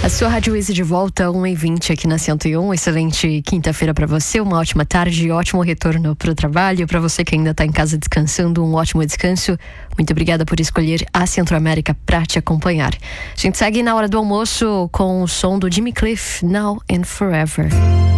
A sua Rádio Easy de volta, 1h20 aqui na 101. Excelente quinta-feira para você, uma ótima tarde, ótimo retorno para o trabalho. Para você que ainda está em casa descansando, um ótimo descanso. Muito obrigada por escolher a Centro-América para te acompanhar. A gente segue na hora do almoço com o som do Jimmy Cliff, Now and Forever.